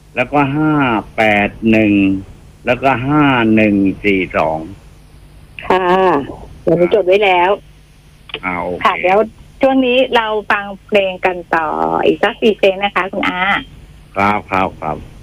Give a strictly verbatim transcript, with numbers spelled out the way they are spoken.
แล้วก็ห้าแปดหนึ่งแล้วก็ห้าหนึ่งสี่สองค่ะเดี๋ยวหนูจดไว้แล้วอ่าโอเคค่ะเดี๋ยวช่วงนี้เราฟังเพลงกันต่ออีกสักสี่เพลงนะคะคุณอาครับครับครับ